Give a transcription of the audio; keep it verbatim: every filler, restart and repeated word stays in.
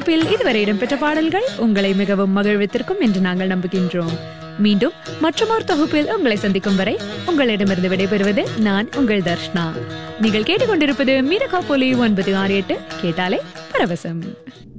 தொகுப்பில் இதுவரை இடம்பெற்ற பாடல்கள் உங்களை மிகவும் மகிழ்வித்திருக்கும் என்று நாங்கள் நம்புகின்றோம். மீண்டும் மற்றொரு தொகுப்பில் உங்களை சந்திக்கும் வரை உங்களிடமிருந்து விடைபெறுவது நான் உங்கள் தர்ஷ்னா. நீங்கள் கேட்டுக்கொண்டிருப்பது மீரகா போலி ஒன்பது ஆறு எட்டு, கேட்டாலே பரவசம்.